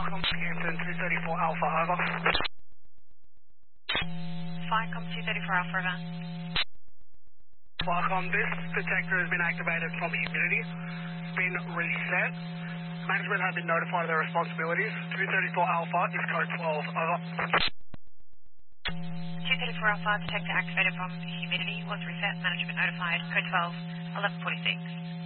Falcon Hampton 234 Alpha, over. Falcon 234 Alpha, over. Falcon, this detector has been activated from humidity. It's been reset. Management have been notified of their responsibilities. 234 Alpha is code 12, over. 234 Alpha, detector activated from humidity was reset. Management notified. Code 12, 1146.